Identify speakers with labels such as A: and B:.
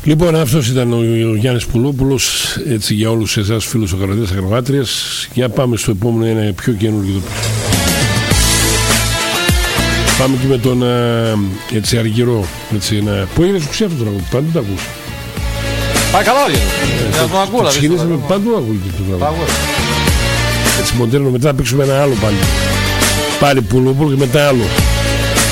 A: Λοιπόν, αυτός ήταν ο Γιάννης Πουλόπουλος, έτσι για όλους εσάς φίλους ακροατές, ακροάτριες. Για πάμε στο επόμενο, ένα πιο καινούργιο. Πάμε και με τον έτσι Αργυρό, έτσι ένα... Πού έγινε σου αυτό το τραγούδι, πάντου το ακούς.
B: Πάει καλά όλοι.
A: Το ξεκινήσαμε πάντου ακούγεται το τραγούδι. Έτσι μοντέλο, μετά παίξουμε ένα άλλο πάλι. Πάλι Πουλόπουλο και μετά άλλο.